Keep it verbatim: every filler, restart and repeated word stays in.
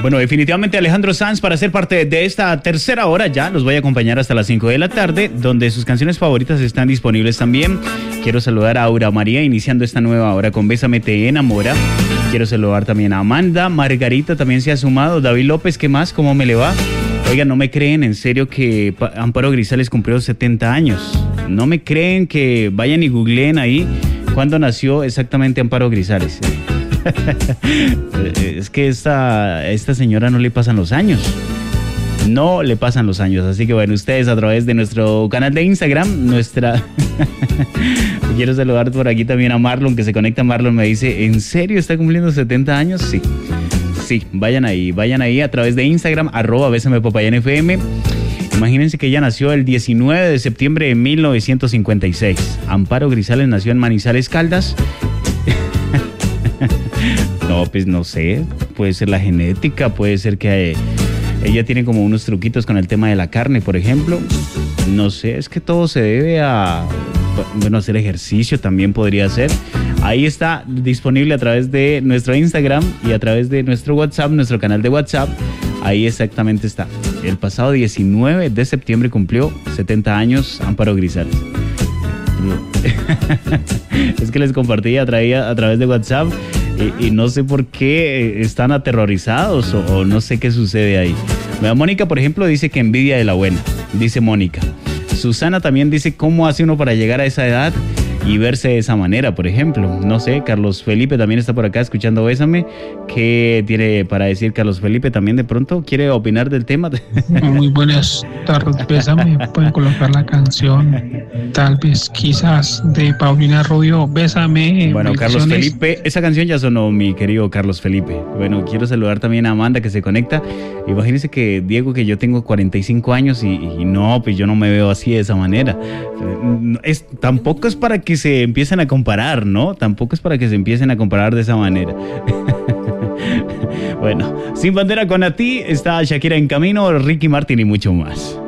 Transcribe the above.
Bueno, definitivamente Alejandro Sanz, para ser parte de esta tercera hora, ya los voy a acompañar hasta las cinco de la tarde, donde sus canciones favoritas están disponibles también. Quiero saludar a Aura María, iniciando esta nueva hora con Bésame te enamora. Quiero saludar también a Amanda, Margarita también se ha sumado, David López, ¿qué más? ¿Cómo me le va? Oigan, no me creen en serio que Amparo Grisales cumplió setenta años. No me creen que vayan y googleen ahí cuándo nació exactamente Amparo Grisales. Es que esta, esta señora no le pasan los años. No le pasan los años. Así que bueno, ustedes a través de nuestro canal de Instagram, nuestra... Quiero saludar por aquí también a Marlon, que se conecta. Marlon me dice, ¿en serio está cumpliendo setenta años? Sí. Sí, vayan ahí, vayan ahí a través de Instagram, arroba Bésame Popayán F M. Imagínense que ella nació el diecinueve de septiembre de mil novecientos cincuenta y seis. Amparo Grisales nació en Manizales, Caldas. No, pues no sé, puede ser la genética, puede ser que eh, ella tiene como unos truquitos con el tema de la carne, por ejemplo. No sé, es que todo se debe a, bueno, hacer ejercicio también podría ser. Ahí está disponible a través de nuestro Instagram y a través de nuestro WhatsApp, nuestro canal de WhatsApp. Ahí exactamente está. El pasado diecinueve de septiembre cumplió setenta años Amparo Grisales. Es que les compartí a, traía, a través de WhatsApp y, y no sé por qué están aterrorizados o, o no sé qué sucede ahí. Mónica, por ejemplo, dice que envidia de la buena, dice Mónica. Susana también dice cómo hace uno para llegar a esa edad y verse de esa manera, por ejemplo. No sé, Carlos Felipe también está por acá escuchando Bésame. ¿Qué tiene para decir Carlos Felipe también de pronto? ¿Quiere opinar del tema? Muy buenas tardes, Bésame. Pueden colocar la canción, tal vez, quizás, de Paulina Rubio, Bésame. Bueno, Carlos Felipe, esa canción ya sonó, mi querido Carlos Felipe. Bueno, quiero saludar también a Amanda, que se conecta. Imagínense que, Diego, que yo tengo cuarenta y cinco años y, y no, pues yo no me veo así de esa manera. Es, tampoco es para que se empiecen a comparar, ¿no? Tampoco es para que se empiecen a comparar de esa manera. Bueno, Sin Bandera con A Ti, está Shakira en camino, Ricky Martin y mucho más.